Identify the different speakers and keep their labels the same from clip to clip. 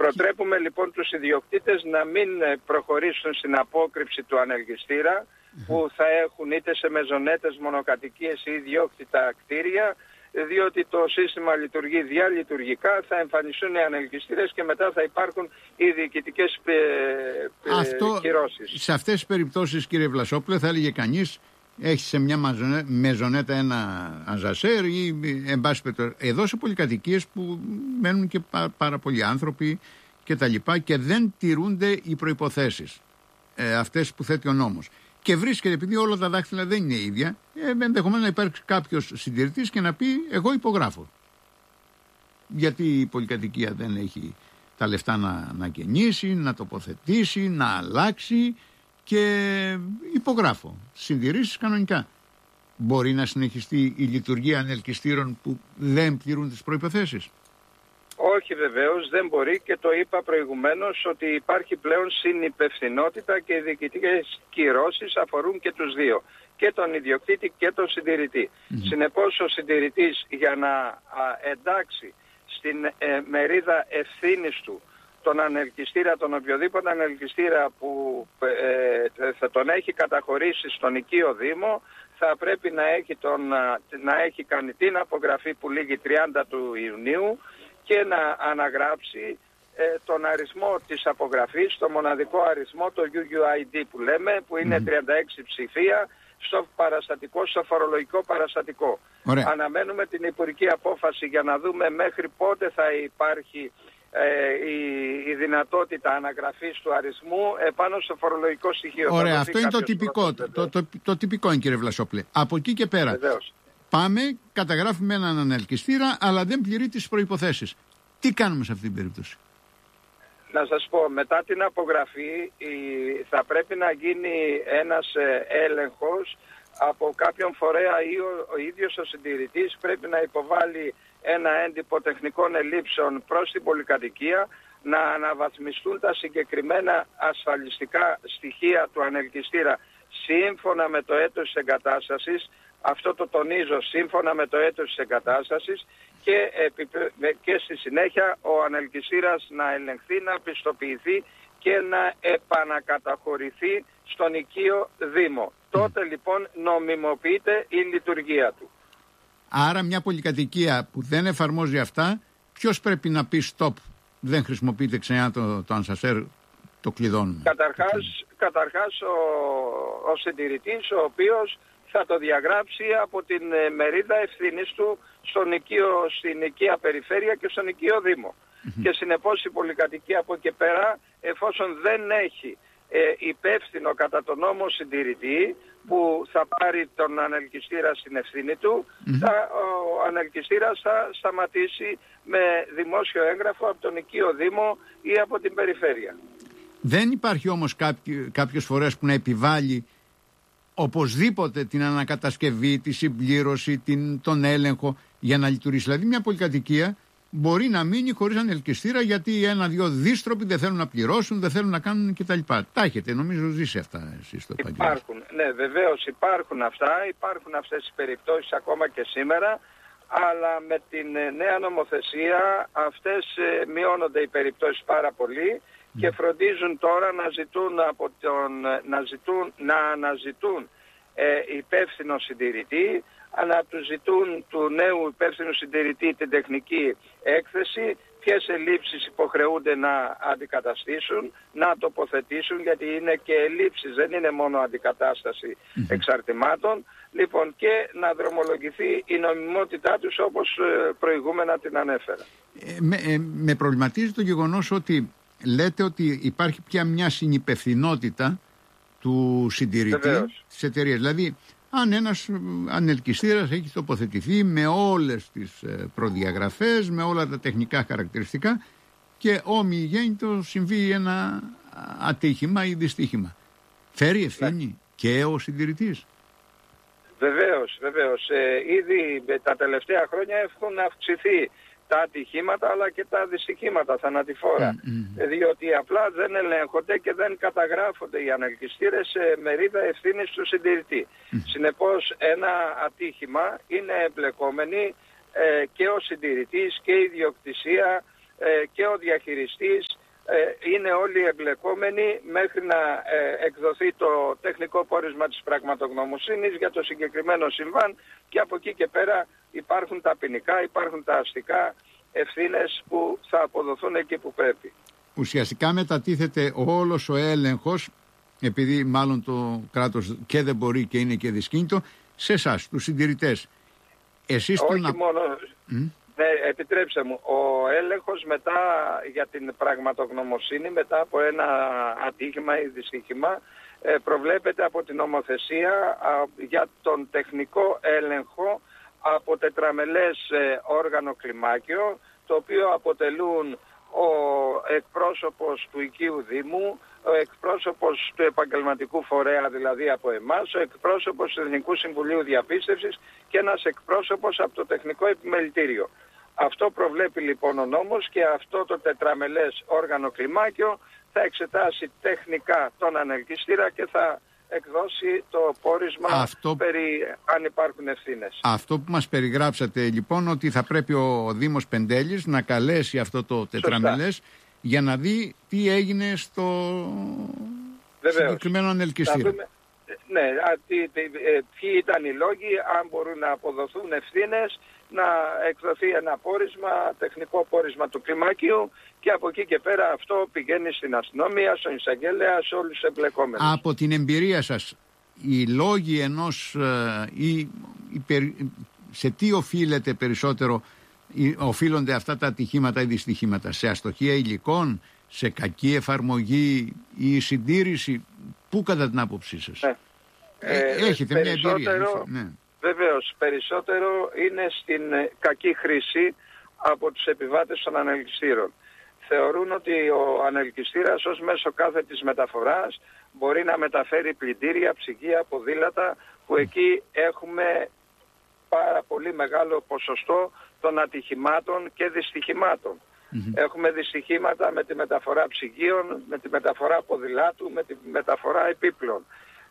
Speaker 1: Προτρέπουμε λοιπόν τους ιδιοκτήτες να μην προχωρήσουν στην απόκρυψη του ανελκυστήρα που θα έχουν είτε σε μεζονέτες, μονοκατοικίες ή ιδιόκτητα κτίρια, διότι το σύστημα λειτουργεί διαλειτουργικά, θα εμφανιστούν οι ανελκυστήρες και μετά θα υπάρχουν οι διοικητικές κυρώσεις.
Speaker 2: Σε αυτές τις περιπτώσεις, κύριε Βλασόπουλε, θα έλεγε κανείς, έχει σε μια μεζονέτα ένα αζασέρ ή εν πάση περιπτώσει. Εδώ σε πολυκατοικίες που μένουν και πάρα πολλοί άνθρωποι και τα λοιπά και δεν τηρούνται οι προϋποθέσεις αυτές που θέτει ο νόμος. Και βρίσκεται, επειδή όλα τα δάχτυλα δεν είναι ίδια, ενδεχομένως να υπάρξει κάποιος συντηρητής και να πει εγώ υπογράφω. Γιατί η πολυκατοικία δεν έχει τα λεφτά να γεννήσει, να τοποθετήσει, να αλλάξει και υπογράφω. Συντηρήσεις κανονικά. Μπορεί να συνεχιστεί η λειτουργία ανελκυστήρων που δεν πληρούν τις προϋποθέσεις?
Speaker 1: Όχι, βεβαίως δεν μπορεί, και το είπα προηγουμένως ότι υπάρχει πλέον συνυπευθυνότητα και οι διοικητικές κυρώσεις αφορούν και τους δύο, και τον ιδιοκτήτη και τον συντηρητή. Συνεπώς ο συντηρητής, για να εντάξει στην μερίδα ευθύνης του τον ανελκυστήρα, τον οποιοδήποτε ανελκυστήρα που θα τον έχει καταχωρήσει στον οικείο Δήμο, θα πρέπει να έχει κάνει την απογραφή που λήγει 30 του Ιουνίου και να αναγράψει τον αριθμό της απογραφής, το μοναδικό αριθμό, το UUID που λέμε, που είναι 36 ψηφία, στο παραστατικό, στο φορολογικό παραστατικό.
Speaker 2: Ωραία.
Speaker 1: Αναμένουμε την υπουργική απόφαση για να δούμε μέχρι πότε θα υπάρχει η δυνατότητα αναγραφής του αριθμού επάνω στο φορολογικό στοιχείο.
Speaker 2: Ωραία, αυτό είναι το τυπικό. Το τυπικό είναι, κύριε Βλασόπουλε. Από εκεί και πέρα.
Speaker 1: Βεβαίως.
Speaker 2: Πάμε, καταγράφουμε έναν ανελκυστήρα, αλλά δεν πληρεί τις προϋποθέσεις. Τι κάνουμε σε αυτή την περίπτωση?
Speaker 1: Να σας πω, μετά την απογραφή θα πρέπει να γίνει ένας έλεγχος από κάποιον φορέα, ή ο ίδιος ο συντηρητής πρέπει να υποβάλει ένα έντυπο τεχνικών ελλείψεων προς την πολυκατοικία, να αναβαθμιστούν τα συγκεκριμένα ασφαλιστικά στοιχεία του ανελκυστήρα σύμφωνα με το έτος της εγκατάστασης. Αυτό το τονίζω, σύμφωνα με το έτος της εγκατάστασης, και στη συνέχεια ο ανελκυστήρας να ελεγχθεί, να πιστοποιηθεί και να επανακαταχωρηθεί στον οικείο Δήμο. Τότε λοιπόν νομιμοποιείται η λειτουργία του.
Speaker 2: Άρα μια πολυκατοικία που δεν εφαρμόζει αυτά, ποιος πρέπει να πει stop, δεν χρησιμοποιείται ξανά το ανσασέρ, το κλειδώνουμε?
Speaker 1: Καταρχάς ο συντηρητής, ο οποίος θα το διαγράψει από την μερίδα ευθύνης του στην οικία περιφέρεια και στον οικείο Δήμο. Και συνεπώς η πολυκατοικία από εκεί πέρα, εφόσον δεν έχει υπεύθυνο κατά τον νόμο συντηρητή που θα πάρει τον ανελκυστήρα στην ευθύνη του, ο ανελκυστήρας θα σταματήσει με δημόσιο έγγραφο από τον οικείο Δήμο ή από την περιφέρεια. Δεν
Speaker 2: υπάρχει όμως κάποιος φορέας που να επιβάλλει οπωσδήποτε την ανακατασκευή, τη συμπλήρωση, τον έλεγχο για να λειτουργήσει? Δηλαδή μια πολυκατοικία μπορεί να μείνει χωρίς ανελκυστήρα γιατί ένα-δυο δίστροποι δεν θέλουν να πληρώσουν, δεν θέλουν να κάνουν κτλ. Τα έχετε νομίζω ζήσει αυτά εσείς στο επαγγέλμα?
Speaker 1: Υπάρχουν, ναι, βεβαίως υπάρχουν αυτά, υπάρχουν αυτές οι περιπτώσεις ακόμα και σήμερα, αλλά με την νέα νομοθεσία αυτές μειώνονται οι περιπτώσεις πάρα πολύ και φροντίζουν τώρα να αναζητούν υπεύθυνο συντηρητή, να του ζητούν του νέου υπεύθυνου συντηρητή την τεχνική έκθεση, ποιες ελλείψεις υποχρεούνται να αντικαταστήσουν, να τοποθετήσουν, γιατί είναι και ελλείψεις, δεν είναι μόνο αντικατάσταση εξαρτημάτων, λοιπόν, και να δρομολογηθεί η νομιμότητά τους όπως προηγούμενα την ανέφερα.
Speaker 2: Με προβληματίζει το γεγονός ότι λέτε ότι υπάρχει πια μια συνυπευθυνότητα του συντηρητή της εταιρείας. Δηλαδή, αν ένας ανελκυστήρας έχει τοποθετηθεί με όλες τις προδιαγραφές, με όλα τα τεχνικά χαρακτηριστικά και ομιγέννητο συμβεί ένα ατύχημα ή δυστύχημα, φέρει ευθύνη και ο συντηρητής?
Speaker 1: Βεβαίως. Ήδη τα τελευταία χρόνια έχουν αυξηθεί τα ατυχήματα αλλά και τα δυστυχήματα θανατηφόρα. Διότι απλά δεν ελέγχονται και δεν καταγράφονται οι ανελκυστήρες σε μερίδα ευθύνης του συντηρητή. Συνεπώς ένα ατύχημα είναι εμπλεκόμενοι και ο συντηρητής και η ιδιοκτησία και ο διαχειριστής είναι όλοι εμπλεκόμενοι μέχρι να εκδοθεί το τεχνικό πόρισμα της πραγματογνωμοσύνης για το συγκεκριμένο συμβάν, και από εκεί και πέρα υπάρχουν τα ποινικά, υπάρχουν τα αστικά ευθύνες που θα αποδοθούν εκεί που πρέπει.
Speaker 2: Ουσιαστικά μετατίθεται όλος ο έλεγχος, επειδή μάλλον το κράτος και δεν μπορεί και είναι και δυσκίνητο, σε εσάς, τους συντηρητές. Εσείς
Speaker 1: όχι μόνο... Ναι, επιτρέψτε μου, ο έλεγχος μετά για την πραγματογνωμοσύνη, μετά από ένα ατύχημα ή δυστύχημα, προβλέπεται από την νομοθεσία για τον τεχνικό έλεγχο από τετραμελές όργανο κλιμάκιο, το οποίο αποτελούν ο εκπρόσωπος του οικείου Δήμου, ο εκπρόσωπος του επαγγελματικού φορέα, δηλαδή από εμάς, ο εκπρόσωπος του Εθνικού Συμβουλίου Διαπίστευσης και ένας εκπρόσωπος από το Τεχνικό Επιμελητήριο. Αυτό προβλέπει λοιπόν ο νόμος, και αυτό το τετραμελές όργανο κλιμάκιο θα εξετάσει τεχνικά τον ανελκυστήρα και θα εκδώσει το πόρισμα περί αν υπάρχουν ευθύνες.
Speaker 2: Αυτό που μας περιγράψατε λοιπόν, ότι θα πρέπει ο Δήμος Πεντέλης να καλέσει αυτό το τετραμελές για να δει τι έγινε στο συγκεκριμένο ανελκυστήρα.
Speaker 1: Ναι, ποιοι ήταν οι λόγοι, αν μπορούν να αποδοθούν ευθύνες, να εκδοθεί ένα πόρισμα, τεχνικό πόρισμα του κλιμάκιου, και από εκεί και πέρα αυτό πηγαίνει στην αστυνομία, στον εισαγγελέα, σε όλους τους εμπλεκόμενους. Από
Speaker 2: την εμπειρία σας, οι λόγοι ενός σε τι οφείλονται αυτά τα ατυχήματα ή δυστυχήματα? Σε αστοχία υλικών, σε κακή εφαρμογή ή συντήρηση? Πού κατά την άποψή σας? Έχετε μια εμπειρία?
Speaker 1: Βεβαίως, περισσότερο είναι στην κακή χρήση από τους επιβάτες των ανελκυστήρων. Θεωρούν ότι ο ανελκυστήρας ως μέσο κάθετης μεταφοράς μπορεί να μεταφέρει πλυντήρια, ψυγεία, ποδήλατα, που εκεί έχουμε πάρα πολύ μεγάλο ποσοστό των ατυχημάτων και δυστυχημάτων. Έχουμε δυστυχήματα με τη μεταφορά ψυγείων, με τη μεταφορά ποδηλάτου, με τη μεταφορά επίπλων.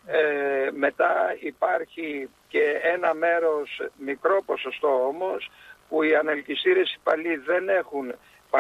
Speaker 1: Μετά υπάρχει και ένα μέρος, μικρό ποσοστό όμως, που οι ανελκυστήρες υπαλλοί δεν έχουν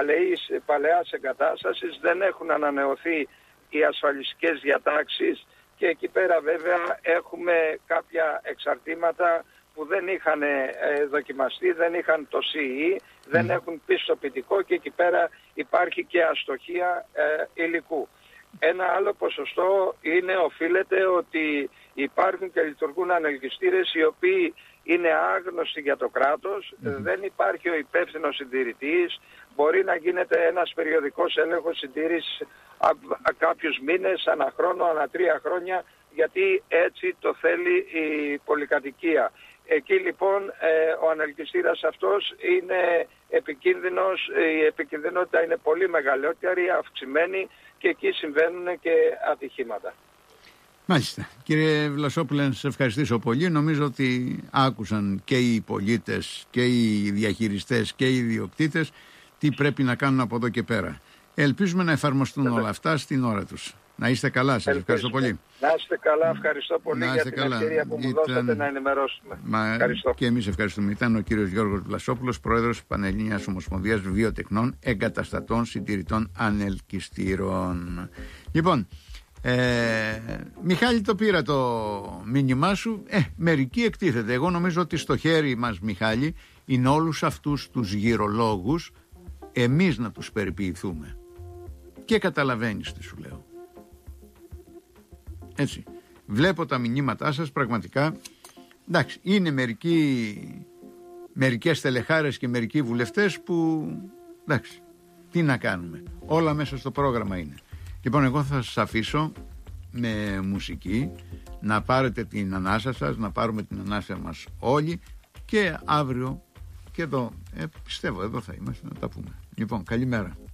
Speaker 1: παλαιάς εγκατάστασης, δεν έχουν ανανεωθεί οι ασφαλιστικές διατάξεις, και εκεί πέρα βέβαια έχουμε κάποια εξαρτήματα που δεν είχαν δοκιμαστεί, δεν είχαν το CE, δεν έχουν πιστοποιητικό, και εκεί πέρα υπάρχει και αστοχία υλικού. Ένα άλλο ποσοστό οφείλεται ότι υπάρχουν και λειτουργούν ανελκυστήρες οι οποίοι είναι άγνωστοι για το κράτος, δεν υπάρχει ο υπεύθυνος συντηρητής, μπορεί να γίνεται ένας περιοδικός έλεγχος συντήρησης κάποιους μήνες, ανά χρόνο, ανά 3 χρόνια, γιατί έτσι το θέλει η πολυκατοικία. Εκεί λοιπόν ο ανελκυστήρας αυτός είναι επικίνδυνος, η επικινδυνότητα είναι πολύ μεγαλύτερη, αυξημένη, και εκεί συμβαίνουν και ατυχήματα.
Speaker 2: Μάλιστα. Κύριε Βλασόπουλε, να σας ευχαριστήσω πολύ. Νομίζω ότι άκουσαν και οι πολίτες και οι διαχειριστές και οι ιδιοκτήτες τι πρέπει να κάνουν από εδώ και πέρα. Ελπίζουμε να εφαρμοστούν όλα αυτά στην ώρα τους. Να είστε καλά, σας ευχαριστώ πολύ.
Speaker 1: Να είστε καλά, ευχαριστώ πολύ για την ευκαιρία που μου δώσατε να ενημερώσουμε. Ευχαριστώ.
Speaker 2: Και εμείς ευχαριστούμε. Ήταν ο κύριος Γιώργος Βλασόπουλος, πρόεδρος Πανελλήνιας Ομοσπονδίας Βιοτεχνών Εγκαταστατών Συντηρητών Ανελκυστήρων. Λοιπόν, Μιχάλη, το πήρα το μήνυμά σου. Μερικοί εκτίθεται. Εγώ νομίζω ότι στο χέρι μας, Μιχάλη, είναι όλους αυτούς τους γυρολόγους εμείς να τους περιποιηθούμε. Και καταλαβαίνεις τι σου λέω. Έτσι. Βλέπω τα μηνύματά σας, πραγματικά. Εντάξει, είναι μερικές τελεχάρες και μερικοί βουλευτές που, εντάξει, τι να κάνουμε. Όλα μέσα στο πρόγραμμα είναι. Λοιπόν, εγώ θα σας αφήσω με μουσική, να πάρετε την ανάσα σας, να πάρουμε την ανάσα μας όλοι, και αύριο και εδώ, πιστεύω εδώ θα είμαστε να τα πούμε. Λοιπόν, καλημέρα.